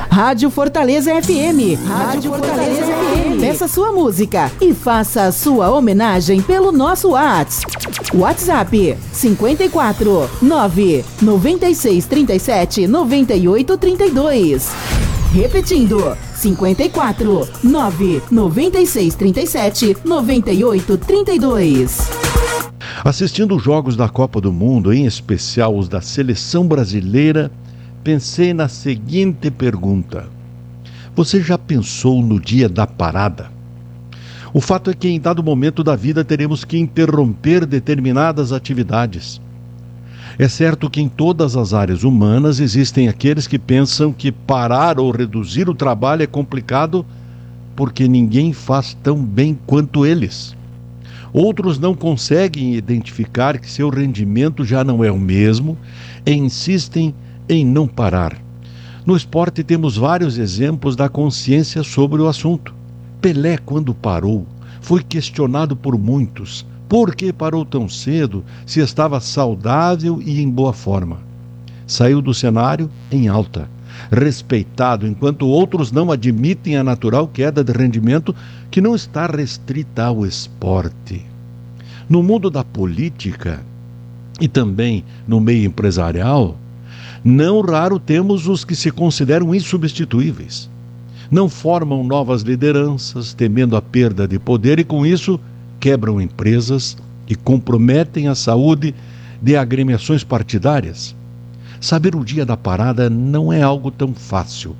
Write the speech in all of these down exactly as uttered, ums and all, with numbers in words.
Rádio Fortaleza F M. Rádio Fortaleza F M. Peça sua música e faça a sua homenagem pelo nosso WhatsApp. WhatsApp cinco quatro nove nove seis três sete nove oito três dois. Repetindo, cinco quatro nove nove seis três sete nove oito três dois. Assistindo os jogos da Copa do Mundo, em especial os da seleção brasileira, pensei na seguinte pergunta: você já pensou no dia da parada? O fato é que em dado momento da vida teremos que interromper determinadas atividades. É certo que em todas as áreas humanas existem aqueles que pensam que parar ou reduzir o trabalho é complicado porque ninguém faz tão bem quanto eles. Outros não conseguem identificar que seu rendimento já não é o mesmo e insistem em não parar. No esporte temos vários exemplos da consciência sobre o assunto. Pelé, quando parou, foi questionado por muitos. Por que parou tão cedo se estava saudável e em boa forma? Saiu do cenário em alta, respeitado, enquanto outros não admitem a natural queda de rendimento que não está restrita ao esporte. No mundo da política e também no meio empresarial, não raro temos os que se consideram insubstituíveis. Não formam novas lideranças, temendo a perda de poder e, com isso, quebram empresas e comprometem a saúde de agremiações partidárias. Saber o dia da parada não é algo tão fácil.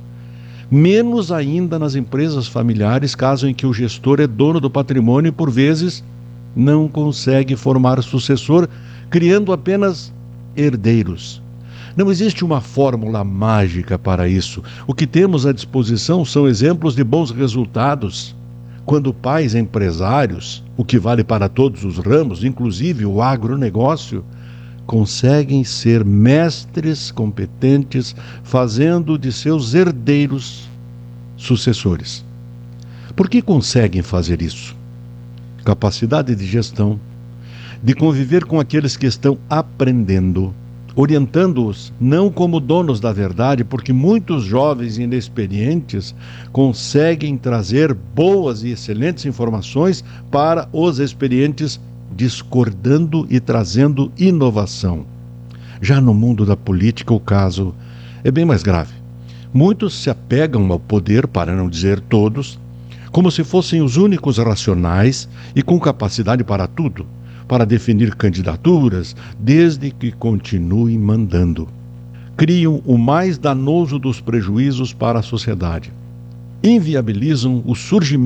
Menos ainda nas empresas familiares, caso em que o gestor é dono do patrimônio e, por vezes, não consegue formar sucessor, criando apenas herdeiros. Não existe uma fórmula mágica para isso. O que temos à disposição são exemplos de bons resultados. Quando pais empresários, o que vale para todos os ramos, inclusive o agronegócio, conseguem ser mestres competentes, fazendo de seus herdeiros sucessores. Por que conseguem fazer isso? Capacidade de gestão, de conviver com aqueles que estão aprendendo, orientando-os não como donos da verdade, porque muitos jovens inexperientes conseguem trazer boas e excelentes informações para os experientes, discordando e trazendo inovação. Já no mundo da política, o caso é bem mais grave. Muitos se apegam ao poder, para não dizer todos, como se fossem os únicos racionais e com capacidade para tudo, para definir candidaturas, desde que continuem mandando. Criam o mais danoso dos prejuízos para a sociedade. Inviabilizam o surgimento